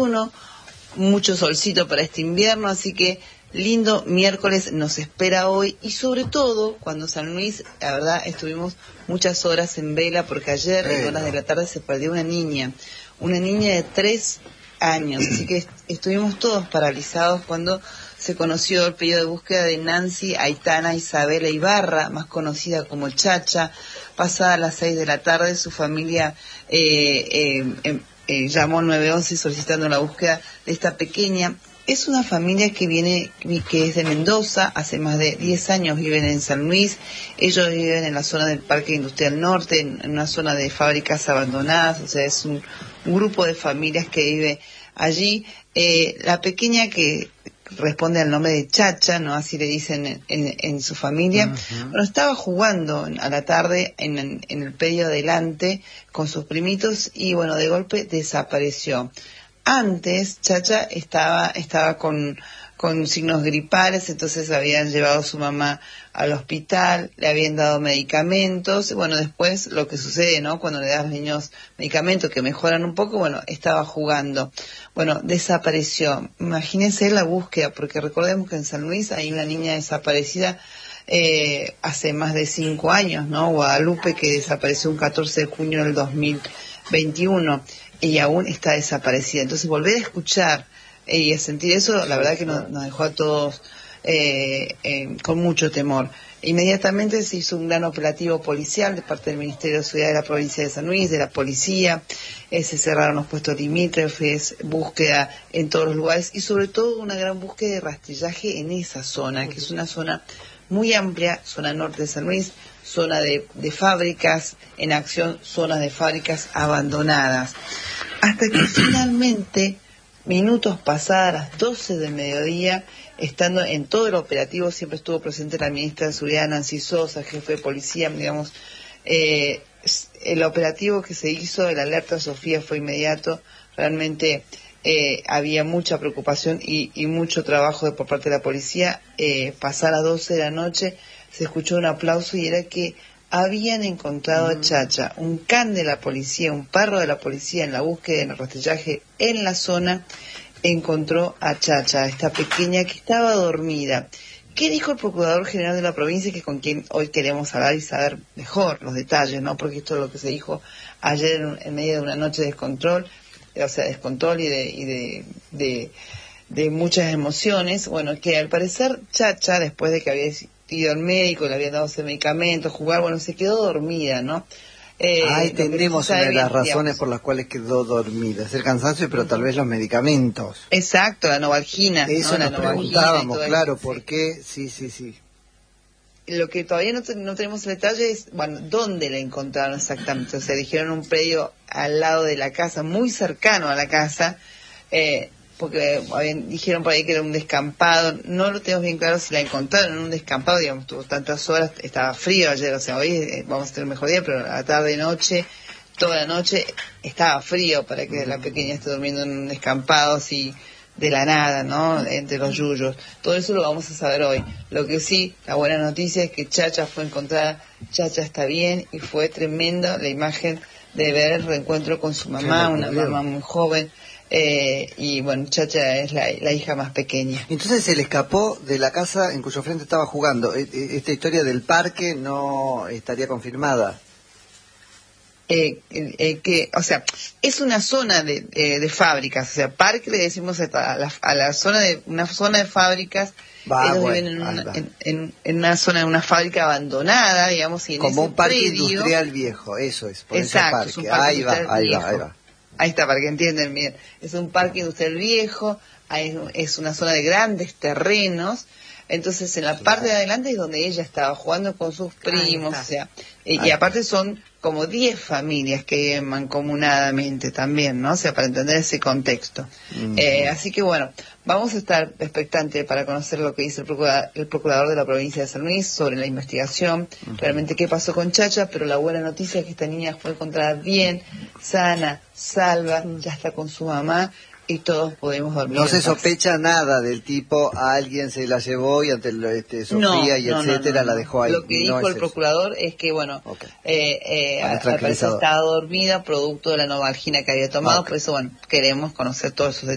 2021, mucho solcito para este invierno, así que lindo miércoles nos espera hoy, y sobre todo cuando San Luis, la verdad, estuvimos muchas horas en vela porque ayer en horas de la tarde se perdió una niña de 3 años, así que estuvimos todos paralizados cuando se conoció el pedido de búsqueda de Nancy Aitana Isabela Ibarra, más conocida como Chacha. Pasada las 6 de la tarde, su familia llamó al 911 solicitando la búsqueda de esta pequeña. Es una familia que es de Mendoza, hace más de 10 años viven en San Luis. Ellos viven en la zona del Parque Industrial Norte, en una zona de fábricas abandonadas, o sea, es un grupo de familias que vive allí. La pequeña, que responde al nombre de Chacha, ¿no? Así le dicen en su familia. Bueno, estaba jugando a la tarde en el predio adelante con sus primitos y, bueno, de golpe desapareció. Antes, Chacha estaba con signos gripales, entonces habían llevado a su mamá al hospital, le habían dado medicamentos. Bueno, después lo que sucede, ¿no? Cuando le das a los niños medicamentos que mejoran un poco, bueno, estaba jugando. Bueno, desapareció. Imagínense la búsqueda, porque recordemos que en San Luis hay una niña desaparecida hace más de 5 años, ¿no? Guadalupe, que desapareció un 14 de junio del 2021 y aún está desaparecida. Entonces, volver a escuchar y a sentir eso, la verdad que nos dejó a todos con mucho temor. Inmediatamente se hizo un gran operativo policial de parte del Ministerio de Seguridad de la provincia de San Luis, de la policía. Se cerraron los puestos limítrofes, búsqueda en todos los lugares y sobre todo una gran búsqueda de rastrillaje en esa zona, que es una zona muy amplia, zona norte de San Luis, zona de fábricas en acción, zonas de fábricas abandonadas. Hasta que finalmente, minutos pasadas las 12 del mediodía, estando en todo el operativo, siempre estuvo presente la ministra de Seguridad, Nancy Sosa, jefe de policía, digamos, el operativo que se hizo, el alerta Sofía, fue inmediato. Realmente había mucha preocupación y mucho trabajo por parte de la policía. Pasar a las 12 de la noche se escuchó un aplauso y era que habían encontrado a Chacha. Un can de la policía, un perro de la policía, en la búsqueda, en el rastrillaje en la zona, encontró a Chacha, esta pequeña que estaba dormida. ¿Qué dijo el Procurador General de la provincia, que con quien hoy queremos hablar y saber mejor los detalles, ¿no? Porque esto es lo que se dijo ayer en medio de una noche de descontrol, y de muchas emociones. Bueno, que al parecer Chacha, después de que había ido al médico, le habían dado ese medicamento, jugar, bueno, se quedó dormida, ¿no? Ahí tendremos una de las razones por las cuales quedó dormida, es el cansancio, pero tal vez los medicamentos. Exacto, la Novalgina. Eso ¿no? Nos preguntábamos, claro, ¿por qué? Sí. Lo que todavía no tenemos el detalle es, bueno, dónde la encontraron exactamente. O sea, dijeron un predio al lado de la casa, muy cercano a la casa, porque dijeron por ahí que era un descampado. No lo tenemos bien claro si la encontraron en un descampado, digamos, tuvo tantas horas, estaba frío ayer, o sea, hoy vamos a tener un mejor día, pero a la tarde, noche, toda la noche estaba frío para que la pequeña esté durmiendo en un descampado así de la nada, ¿no? Entre los yuyos. Todo eso lo vamos a saber hoy. Lo que sí, la buena noticia es que Chacha fue encontrada, Chacha está bien, y fue tremenda la imagen de ver el reencuentro con su mamá, una mamá muy joven. Y bueno, Chacha es la hija más pequeña. Entonces se le escapó de la casa en cuyo frente estaba jugando. Esta historia del parque no estaría confirmada. O sea, es una zona de fábricas, o sea, parque le decimos a la zona de una zona de fábricas. Ellos viven en una zona de una fábrica abandonada, digamos, y en como ese un parque predio, industrial viejo, eso es. Por exacto, ese parque. Es un parque Ahí industrial va. Ahí está, para que entiendan bien. Es un parque industrial viejo, es una zona de grandes terrenos. Entonces, en la parte de adelante es donde ella estaba jugando con sus primos, o sea, y aparte son como 10 familias que viven mancomunadamente también, ¿no? O sea, para entender ese contexto. Así que bueno, vamos a estar expectantes para conocer lo que dice el procurador de la provincia de San Luis sobre la investigación, realmente qué pasó con Chacha, pero la buena noticia es que esta niña fue encontrada bien, sana, salva, ya está con su mamá, y todos podemos dormir. No se sospecha nada del tipo, a alguien se la llevó y ante Sofía etcétera la dejó ahí. Lo que dijo el procurador es que, bueno, al parecer estaba dormida producto de la Novalgina que había tomado, por eso, bueno, queremos conocer todos esos detalles.